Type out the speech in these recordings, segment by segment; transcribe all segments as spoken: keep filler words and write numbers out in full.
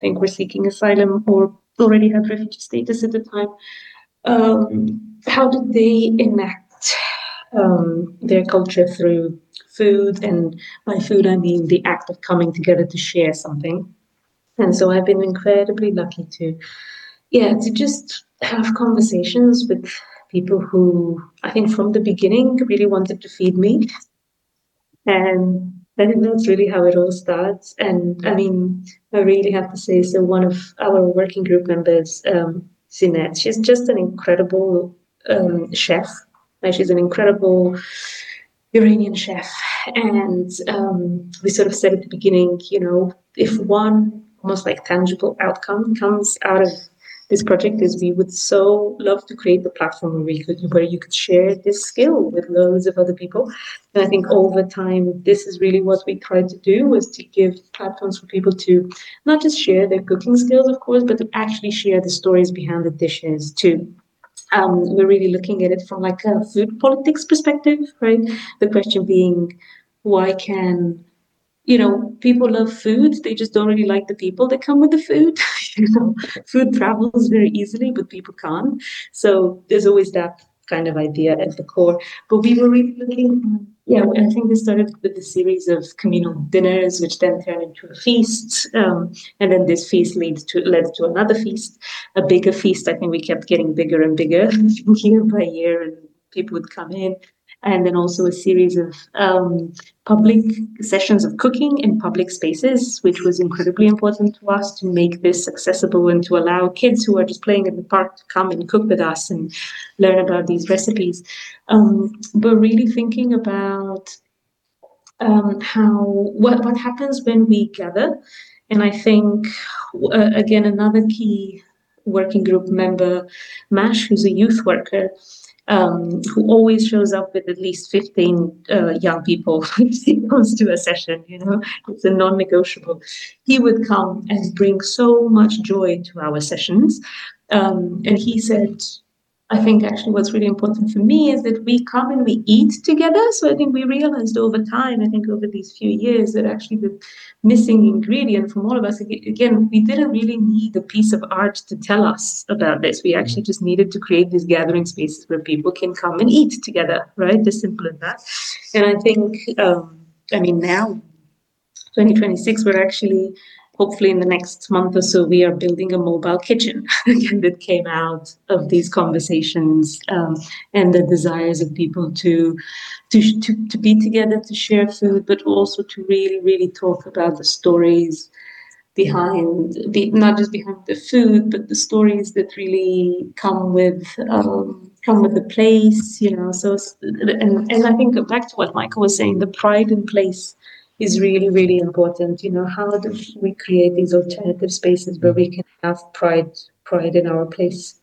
think were seeking asylum or already had refugee status at the time. Um, how did they enact um, their culture through food? And by food, I mean the act of coming together to share something. And so I've been incredibly lucky to, yeah, to just have conversations with people who I think from the beginning really wanted to feed me. And I think that's really how it all starts. And I mean, I really have to say, so one of our working group members, um, Zinette, she's just an incredible um, chef. Like, she's an incredible Iranian chef. And um, we sort of said at the beginning, you know, if one almost like tangible outcome comes out of this project is we would so love to create the platform where we could where you could share this skill with loads of other people. And I think over time, this is really what we tried to do, was to give platforms for people to not just share their cooking skills, of course, but to actually share the stories behind the dishes too. Um, we're really looking at it from like a food politics perspective, right? The question being, why can you know, people love food. They just don't really like the people that come with the food. you know, food travels very easily, but people can't. So there's always that kind of idea at the core. But we were really looking, yeah, I think we started with a series of communal dinners, which then turned into a feast. Um, and then this feast led to, led to another feast, a bigger feast. I think we kept getting bigger and bigger year by year, and people would come in. And then also a series of um, public sessions of cooking in public spaces, which was incredibly important to us to make this accessible and to allow kids who are just playing in the park to come and cook with us and learn about these recipes. Um, but really thinking about um, how what what happens when we gather, and I think uh, again another key working group member, Mash, who's a youth worker. Um, who always shows up with at least fifteen uh, young people if he comes to a session, you know, it's a non-negotiable. He would come and bring so much joy to our sessions. Um, and he said, I think actually what's really important for me is that we come and we eat together. So I think we realized over time, I think over these few years, that actually the missing ingredient from all of us, again, we didn't really need a piece of art to tell us about this. We actually just needed to create these gathering spaces where people can come and eat together, right? As simple as that. And I think, um, I mean, now, twenty twenty-six, we're actually, hopefully in the next month or so, we are building a mobile kitchen that came out of these conversations um, and the desires of people to, to, to, to be together, to share food, but also to really, really talk about the stories behind, the, not just behind the food, but the stories that really come with um, come with the place, you know. So, and, and I think back to what Michael was saying, the pride in place is really, really important. You know, how do we create these alternative spaces where we can have pride, pride in our place?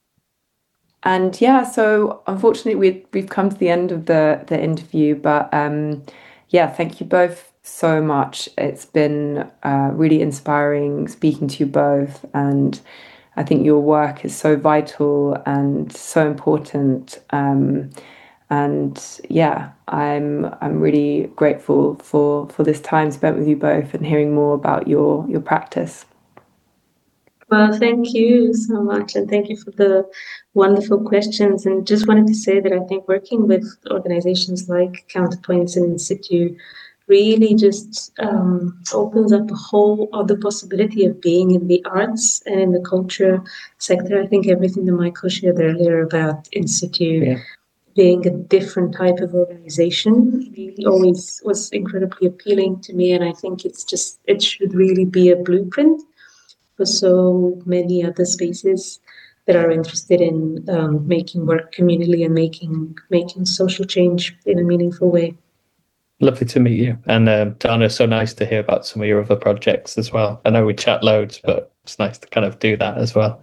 And yeah, so unfortunately we we've come to the end of the the interview, but um, yeah, thank you both so much. It's been uh, really inspiring speaking to you both, and I think your work is so vital and so important. Um, And yeah, I'm I'm really grateful for, for this time spent with you both and hearing more about your, your practice. Well, thank you so much. And thank you for the wonderful questions. And just wanted to say that I think working with organizations like Counterpoints and In Situ really just um, opens up a whole other possibility of being in the arts and in the culture sector. I think everything that Michael shared earlier about In Situ yeah. being a different type of organization really always was incredibly appealing to me. And I think it's just, it should really be a blueprint for so many other spaces that are interested in um, making work communally and making making social change in a meaningful way. Lovely to meet you. And um, Dana, so nice to hear about some of your other projects as well. I know we chat loads, but it's nice to kind of do that as well.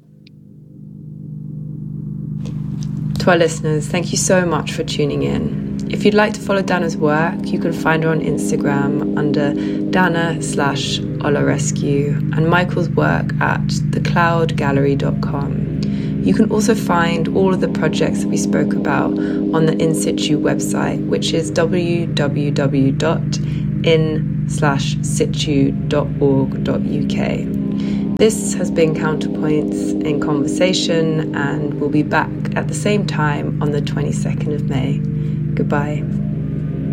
To our listeners, thank you so much for tuning in. If you'd like to follow Dana's work, you can find her on Instagram under Dana slash Olarescue and Michael's work at the cloud gallery dot com. You can also find all of the projects that we spoke about on the In Situ website, which is w w w dot in slash situ dot org dot u k. This has been Counterpoints in Conversation, and we'll be back at the same time on the twenty-second of May. Goodbye.